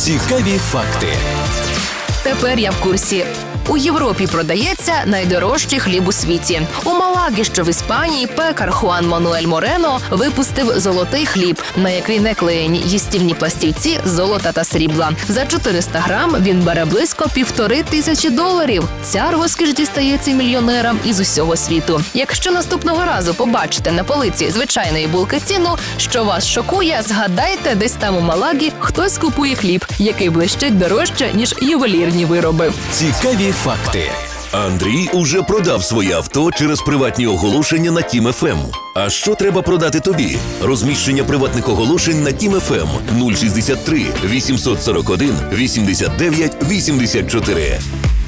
Цікаві факти. Тепер я в курсі. У Європі продається найдорожчий хліб у світі. У Малагі, що в Іспанії, пекар Хуан Мануель Морено випустив золотий хліб, на який не клеєні їстівні пластівці золота та срібла. За 400 грам він бере близько $1500. Ця розкіш дістається мільйонерам із усього світу. Якщо наступного разу побачите на полиці звичайної булки ціну, що вас шокує, згадайте, десь там у Малагі хтось купує хліб, який блищить дорожче, ніж ювелірні вироби. Цікаві факти. Андрій уже продав своє авто через приватні оголошення на Тім ФМ. А що треба продати тобі? Розміщення приватних оголошень на Тім ФМ 063 841 89 84.